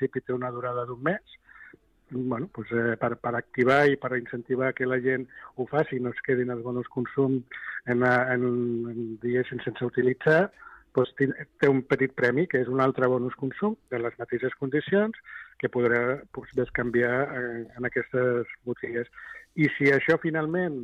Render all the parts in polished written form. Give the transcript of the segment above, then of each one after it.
principi té una durada d'1 mes, bueno, doncs, per activar i per incentivar que la gent ho faci i no es quedin els bonus consum diguéssim, sense utilitzar, doncs té un petit premi, que és un altre bonus consum de les mateixes condicions que podrà bescanviar en aquestes botigues. I si això finalment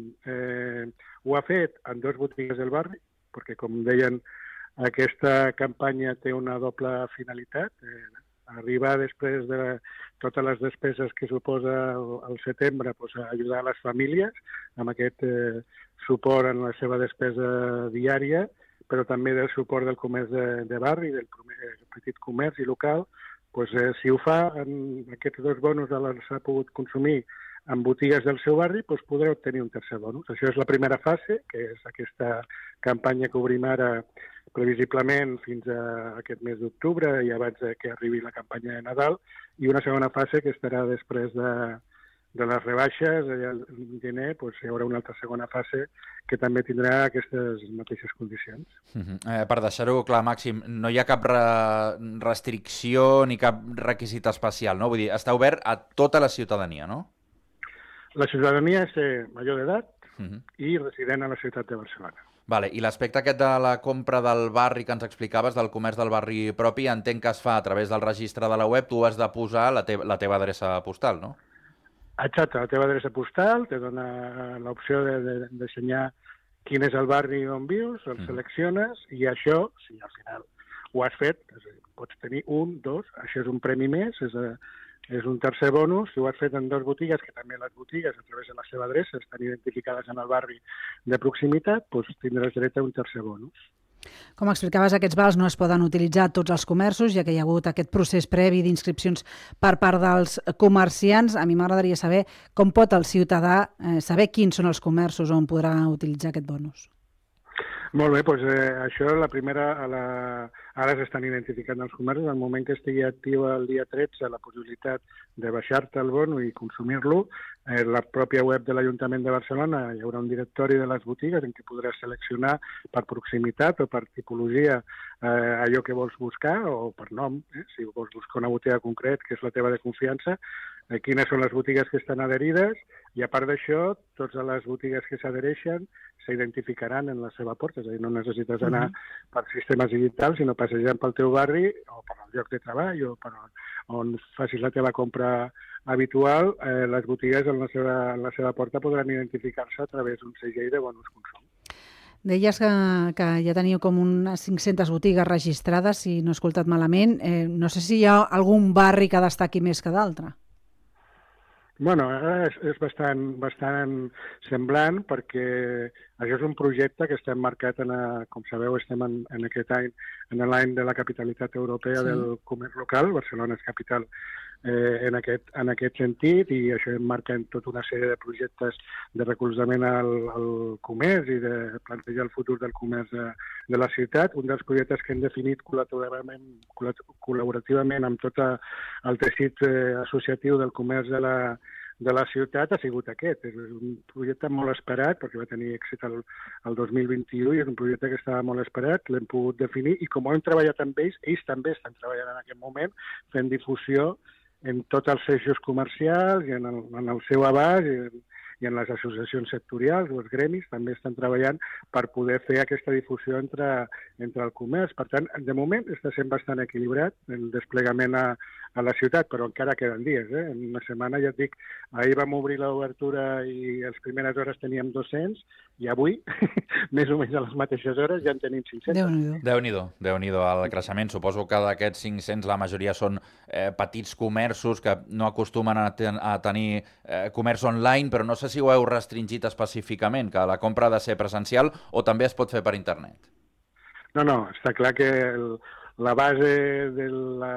ho ha fet en 2 botigues del barri, perquè com deien, aquesta campanya té una doble finalitat, arribar després de totes les despeses que suposa al setembre a ajudar a les famílies amb aquest suport en la seva despesa diària, però també del suport del comerç de barri, del petit comerç i local. Si ho fa, en aquests 2 bonus els ha pogut consumir en botigues del seu barri, podrà obtenir un tercer bonus. Això és la primera fase, que és aquesta campanya que obrim ara previsiblement fins a aquest mes d'octubre i abans que arribi la campanya de Nadal, i una segona fase que estarà després de les rebaixes, allà al gener, hi haurà una altra segona fase que també tindrà aquestes mateixes condicions. Per deixar-ho clar, Màxim, no hi ha cap restricció ni cap requisit especial, no? Vull dir, està obert a tota la ciutadania, no? La ciutadania és major d'edat i resident a la ciutat de Barcelona. Vale, i l'aspecte aquest de la compra del barri que ens explicaves, del comerç del barri propi, entenc que es fa a través del registre de la web, tu has de posar la teva adreça postal, no? Exacte, la teva adreça postal, te dona l'opció d'ensenyar quin és el barri on vius, el selecciones, i això, si al final ho has fet, pots tenir 1, 2, això és un premi més, és un tercer bonus. Si ho has fet en 2 botigues, que també les botigues, a través de la seva adreça, estan identificades en el barri de proximitat, doncs tindràs dret a un tercer bonus. Com explicaves, aquests vals no es poden utilitzar a tots els comerços, ja que hi ha hagut aquest procés previ d'inscripcions per part dels comerciants. A mi m'agradaria saber com pot el ciutadà saber quins són els comerços on podrà utilitzar aquest bonus. Molt bé, doncs això la primera, ara s'estan identificant els comerços. En el moment que estigui activa el dia 13 la possibilitat de baixar-te el bono i consumir-lo, la pròpia web de l'Ajuntament de Barcelona hi haurà un directori de les botigues en què podràs seleccionar per proximitat o per tipologia allò que vols buscar, o per nom, si vols buscar una botiga concret que és la teva de confiança, quines són les botigues que estan adherides, i a part d'això, totes les botigues que s'adhereixen s'identificaran en la seva porta, és a dir, no necessites anar per sistemes digitals, sinó passejant pel teu barri o per el lloc de treball o per on facis la teva compra habitual, les botigues en la seva porta podran identificar-se a través d'un segell de bonus consum. Deies que ja teniu com unes 500 botigues registrades, si no he escoltat malament. No sé si hi ha algun barri que destaqui més que d'altre. Bueno, és bastant semblant, perquè això és un projecte que estem marcat, com sabeu, estem en aquest any, en l'any de la capitalitat europea del comerç local. Barcelona és capital en aquest sentit, i això emmarca en tota una sèrie de projectes de recolzament al comerç i de plantejar el futur del comerç de la ciutat. Un dels projectes que hem definit col·laborativament amb tot el teixit associatiu del comerç de la ciutat ha sigut aquest. És un projecte molt esperat, perquè va tenir èxit el 2021, i és un projecte que estava molt esperat, l'hem pogut definir, i com ho hem treballat amb ells també estan treballant en aquest moment, fent difusió en tots els eixos comercials i en el seu abast, i en les associacions sectorials o els gremis també estan treballant per poder fer aquesta difusió entre el comerç. Per tant, de moment està sent bastant equilibrat el desplegament a la ciutat, però encara queden dies. En una setmana, ja et dic, ahir vam obrir l'obertura i a les primeres hores teníem 200, i avui, més o menys a les mateixes hores, ja en tenim 500. Déu-n'hi-do el creixement. Suposo que d'aquests 500 la majoria són petits comerços que no acostumen a tenir comerç online, però no sé si ho heu restringit específicament, que la compra ha de ser presencial o també es pot fer per internet. No, està clar que la base de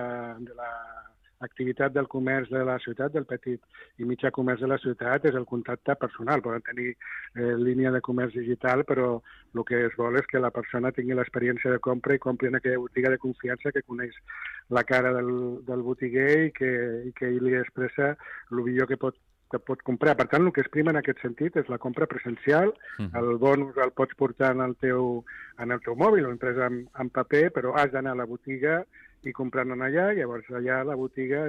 l'activitat del comerç de la ciutat, del petit i mitjà comerç de la ciutat, és el contacte personal. Poden tenir línia de comerç digital, però el que es vol és que la persona tingui l'experiència de compra i compri en aquella botiga de confiança, que coneix la cara del botiguer i que ell li expressa el millor que pot comprar. Per tant, el que es prima en aquest sentit és la compra presencial. El bonus el pots portar en el teu mòbil o imprès en paper, però has d'anar a la botiga i comprant-en allà. Llavors allà a la botiga